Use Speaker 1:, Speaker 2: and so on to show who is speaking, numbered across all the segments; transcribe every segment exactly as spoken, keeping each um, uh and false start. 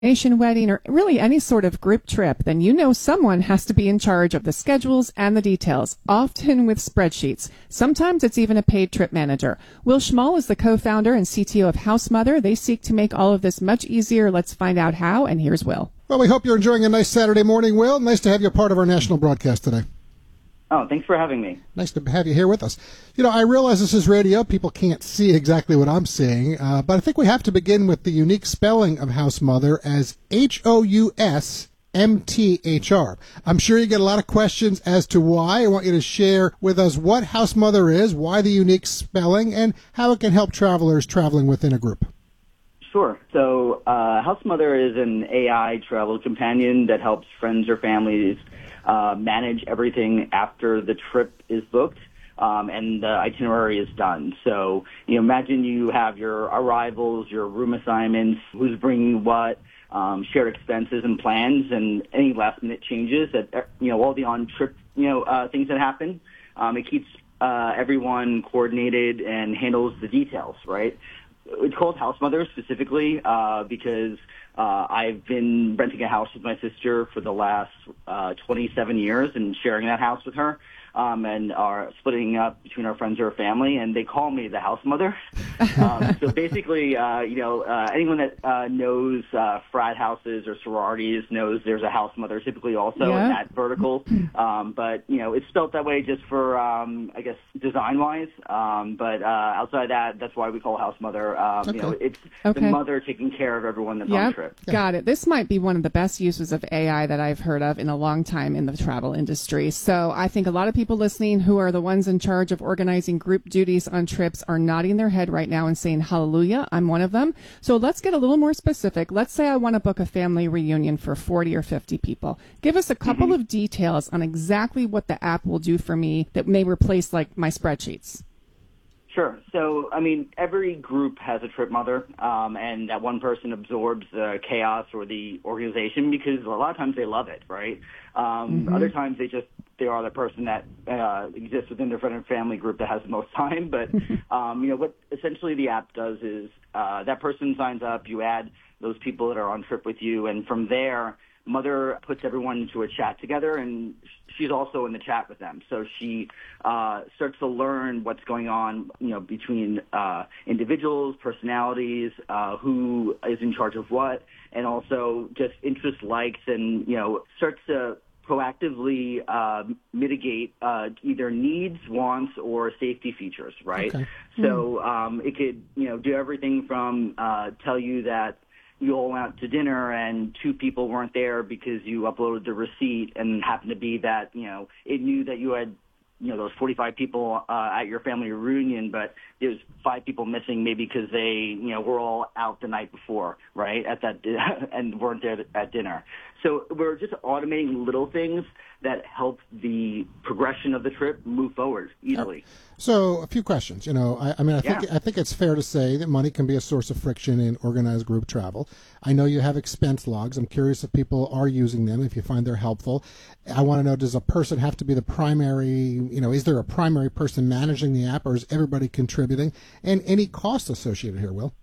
Speaker 1: Nation wedding, or really any sort of group trip, then you know someone has to be in charge of the schedules and the details, often with spreadsheets. Sometimes it's even a paid trip manager. Will Schmall is the co-founder and C T O of HouseMother. They seek to make all of this much easier. Let's find out how, and here's Will.
Speaker 2: Well, we hope you're enjoying a nice Saturday morning, Will. Nice to have you a part of our national broadcast today.
Speaker 3: Oh, thanks for having me.
Speaker 2: Nice to have you here with us. You know, I realize this is radio. People can't see exactly what I'm seeing, uh, but I think we have to begin with the unique spelling of HouseMother as H O U S M T H R. I'm sure you get a lot of questions as to why. I want you to share with us what HouseMother is, why the unique spelling, and how it can help travelers traveling within a group.
Speaker 3: Sure. So uh, HouseMother is an A I travel companion that helps friends or families uh, manage everything after the trip is booked um, and the itinerary is done. So, you know, imagine you have your arrivals, your room assignments, who's bringing what, um, shared expenses and plans, and any last-minute changes that, you know, all the on-trip, you know, uh, things that happen. Um, it keeps uh, everyone coordinated and handles the details, right? It's called HouseMother specifically uh, because uh, I've been renting a house with my sister for the last uh, twenty-seven years and sharing that house with her, um, and are splitting up between our friends or our family, and they call me the HouseMother. um, so basically, uh, you know, uh, anyone that uh, knows uh, frat houses or sororities knows there's a HouseMother, typically also
Speaker 1: Yeah.
Speaker 3: in that vertical. Um, but, you know, it's spelled that way just for, um, I guess, design-wise. Um, but uh, outside that, that's why we call HouseMother. Um,
Speaker 2: Okay.
Speaker 3: You know, it's
Speaker 1: Okay.
Speaker 3: the mother taking care of everyone that's on
Speaker 1: Yep,
Speaker 3: the trip.
Speaker 1: got it. This might be one of the best uses of A I that I've heard of in a long time in the travel industry. So I think a lot of people listening who are the ones in charge of organizing group duties on trips are nodding their head right now and saying, hallelujah, I'm one of them. So let's get a little more specific. Let's say I want to book a family reunion for forty or fifty people. Give us a couple
Speaker 3: Mm-hmm.
Speaker 1: of details on exactly what the app will do for me that may replace like my spreadsheets.
Speaker 3: Sure. So, I mean, every group has a trip mother, um, and that one person absorbs the chaos or the organization because a lot of times they love it, right? Um,
Speaker 1: Mm-hmm.
Speaker 3: Other times they just, they are the person that uh, exists within their friend and family group that has the most time. But, um, you know, what essentially the app does is uh, that person signs up, you add those people that are on trip with you, and from there, Mother puts everyone into a chat together, and she's also in the chat with them. So she uh, starts to learn what's going on, you know, between uh, individuals, personalities, uh, who is in charge of what, and also just interest, likes, and, you know, starts to proactively uh, mitigate uh, either needs, wants, or safety features, right?
Speaker 2: Okay.
Speaker 3: So um, it could, you know, do everything from uh, tell you that you all went out to dinner and two people weren't there because you uploaded the receipt and happened to be that, you know, it knew that you had, you know, those forty-five people uh, at your family reunion, but there's five people missing maybe because they, you know, were all out the night before, right, at that and weren't there at dinner. So we're just automating little things that help the progression of the trip move forward easily.
Speaker 2: So, a few questions. You know, I, I mean, I think
Speaker 3: Yeah.
Speaker 2: I think it's fair to say that money can be a source of friction in organized group travel. I know you have expense logs. I'm curious if people are using them, if you find they're helpful. I want to know, does a person have to be the primary, you know, is there a primary person managing the app, or is everybody contributing? And any costs associated here, Will?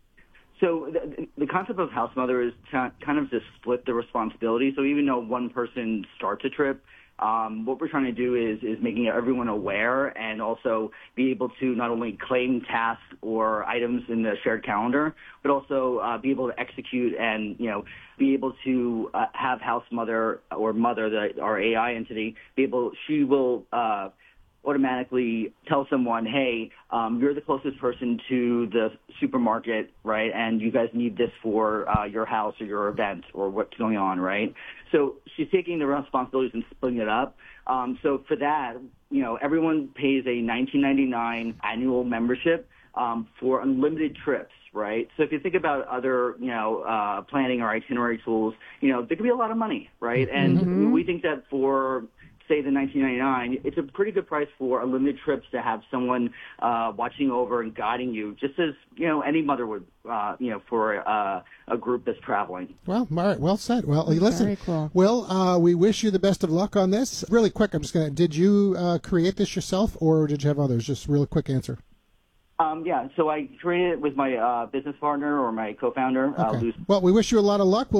Speaker 3: So the, the concept of HouseMother is to kind of to split the responsibility. So even though one person starts a trip, um, what we're trying to do is is making everyone aware and also be able to not only claim tasks or items in the shared calendar, but also uh, be able to execute and, you know, be able to uh, have HouseMother or Mother, the, our A I entity, be able, she will uh, automatically tell someone, hey, um, you're the closest person to the supermarket, right, and you guys need this for uh, your house or your event or what's going on, right? So she's taking the responsibilities and splitting it up. Um, so for that, you know, everyone pays a nineteen ninety-nine annual membership um, for unlimited trips, right? So if you think about other, you know, uh, planning or itinerary tools, you know, there could be a lot of money, right? And
Speaker 1: Mm-hmm.
Speaker 3: we think that for say the nineteen ninety-nine, it's a pretty good price for unlimited trips to have someone uh, watching over and guiding you, just as, you know, any mother would, uh, you know, for uh, a group that's traveling.
Speaker 2: Well, all right, well said. Well, listen,
Speaker 1: Very cool.
Speaker 2: Will, uh, we wish you the best of luck on this. Really quick, I'm just going to, did you uh, create this yourself, or did you have others? Just real quick answer.
Speaker 3: Um, yeah, so I created it with my uh, business partner or my co-founder, uh,
Speaker 2: Okay.
Speaker 3: Luce.
Speaker 2: Well, we wish you a lot of luck. We'll